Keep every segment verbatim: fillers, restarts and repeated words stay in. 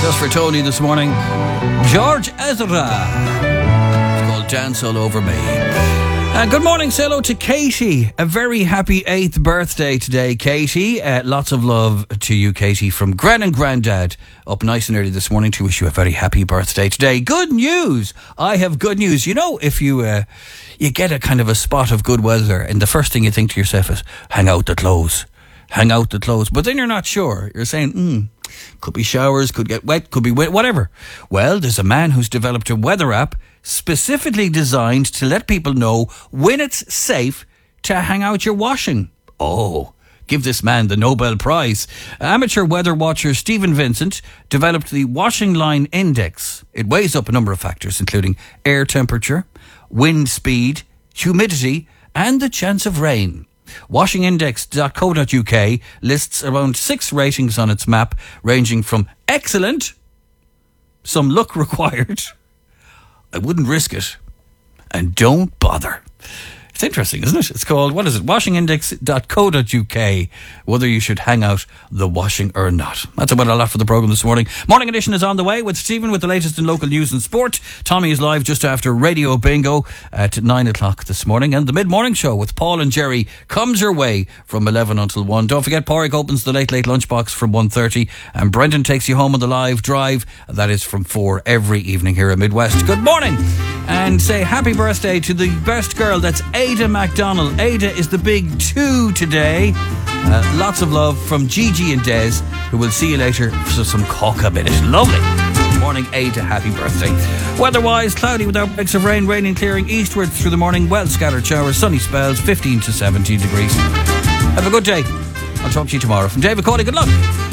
Just for Tony this morning, George Ezra. It's called Dance All Over Me. Uh, good morning, say hello to Katie. A very happy eighth birthday today, Katie. Uh, lots of love to you, Katie, from Gran and Grandad. Up nice and early this morning to wish you a very happy birthday today. Good news! I have good news. You know, if you uh, you get a kind of a spot of good weather and the first thing you think to yourself is, hang out the clothes. Hang out the clothes. But then you're not sure. You're saying, hmm, could be showers, could get wet, could be wet, whatever. Well, there's a man who's developed a weather app specifically designed to let people know when it's safe to hang out your washing. Oh, give this man the Nobel Prize. Amateur weather watcher Stephen Vincent developed the Washing Line Index. It weighs up a number of factors, including air temperature, wind speed, humidity, and the chance of rain. washing index dot co dot uk lists around six ratings on its map, ranging from excellent, some luck required, I wouldn't risk it, and don't bother. It's interesting, isn't it? It's called, what is it, washing index dot co dot uk, whether you should hang out the washing or not. That's about a lot for the programme this morning. Morning edition is on the way with Stephen with the latest in local news and sport. Tommy is live just after Radio Bingo at nine o'clock this morning. And the mid-morning show with Paul and Jerry comes your way from eleven until one. Don't forget, Porrick opens the Late Late Lunchbox from one thirty. And Brendan takes you home on the live drive. That is from four every evening here at Midwest. Good morning. And say happy birthday to the best girl. That's Ada MacDonald. Ada is the big two today. Uh, lots of love from Gigi and Des, who will see you later for some coca minute. Lovely. Morning, Ada. Happy birthday. Weather-wise, cloudy without breaks of rain, raining, clearing eastwards through the morning. Well scattered showers, sunny spells, fifteen to seventeen degrees. Have a good day. I'll talk to you tomorrow. From David Cawley, good luck.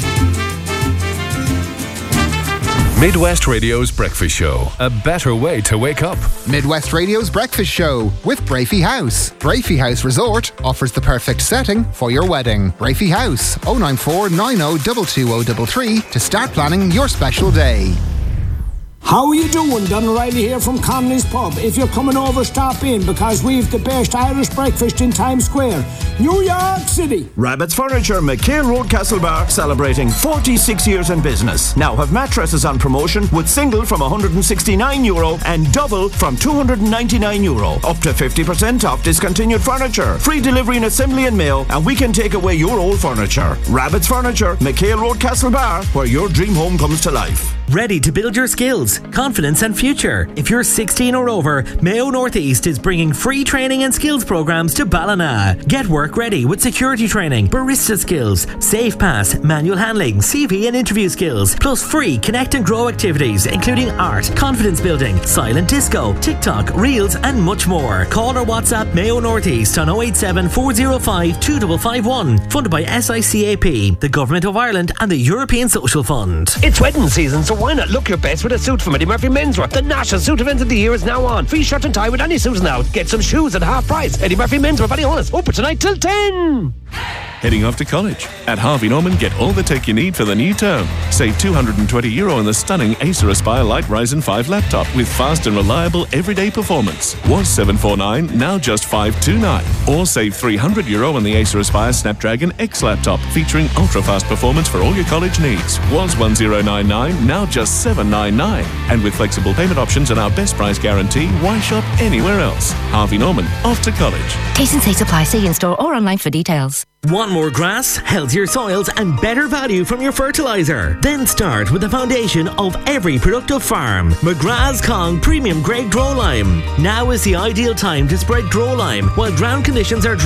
Midwest Radio's Breakfast Show. A better way to wake up. Midwest Radio's Breakfast Show with Brafey House. Brafey House Resort offers the perfect setting for your wedding. Brafey House, oh nine four nine oh two two oh three three to start planning your special day. How are you doing? Don O'Reilly here from Connolly's Pub. If you're coming over, stop in because we've the best Irish breakfast in Times Square, New York City. Rabbit's Furniture, McHale Road, Castlebar, celebrating forty-six years in business. Now have mattresses on promotion with single from one hundred sixty-nine euro and double from two hundred ninety-nine euro. Up to fifty percent off discontinued furniture. Free delivery and assembly and mail, and we can take away your old furniture. Rabbit's Furniture, McHale Road, Castlebar, where your dream home comes to life. Ready to build your skills, confidence and future? If you're sixteen or over, Mayo Northeast is bringing free training and skills programs to Ballina. Get work ready with security training, barista skills, safe pass, manual handling, C V and interview skills, plus free connect and grow activities including art, confidence building, silent disco, TikTok, reels and much more. Call or WhatsApp Mayo Northeast on oh eight seven, four oh five, two five five one. Funded by S I C A P, the Government of Ireland and the European Social Fund. It's wedding season, so why not look your best with a suit from Eddie Murphy Menswear? The national suit event of the year is now on. Free shirt and tie with any suits now. Get some shoes at half price. Eddie Murphy Menswear, Ballyhonus. Open tonight till ten. Heading off to college? At Harvey Norman, get all the tech you need for the new term. Save two hundred twenty euro on the stunning Acer Aspire Light Ryzen five laptop with fast and reliable everyday performance. Was seven forty-nine, now just five twenty-nine. Or save three hundred euro on the Acer Aspire Snapdragon X laptop featuring ultra-fast performance for all your college needs. Was one thousand ninety-nine, now just seven ninety-nine. And with flexible payment options and our best price guarantee, why shop anywhere else? Harvey Norman, off to college. T's and C's apply. See in store or online for details. Want more grass, healthier soils and better value from your fertiliser? Then start with the foundation of every productive farm. McGrath's Kong Premium Grade Grow Lime. Now is the ideal time to spread Grow Lime while ground conditions are dry.